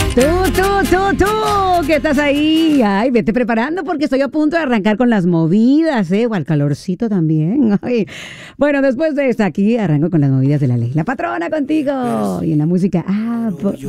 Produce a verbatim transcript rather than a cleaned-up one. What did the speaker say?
Tú, tú, tú, tú, que estás ahí. Ay, vete preparando porque estoy a punto de arrancar con las movidas, ¿eh? O al calorcito también. Ay. Bueno, después de esta aquí arranco con las movidas de la ley. La patrona contigo. Y en la música, ah, po-